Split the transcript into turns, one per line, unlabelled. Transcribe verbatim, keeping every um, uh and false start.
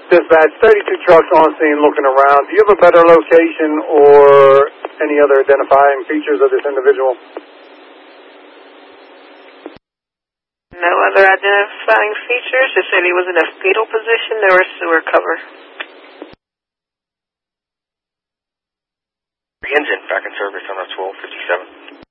Dispatch, thirty-two trucks on scene looking around. Do you have a better location or any other identifying features of this individual?
No other identifying features. Just said he was in a fetal position. There was sewer cover.
The engine back in service on our twelve fifty-seven.